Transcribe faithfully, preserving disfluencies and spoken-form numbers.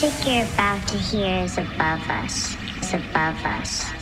music you're about to hear is above us. It's above us.